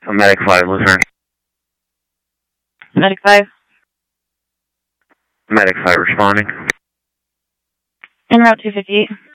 Medic 5, Lutheran. Medic 5. Medic 5 responding. En route 258.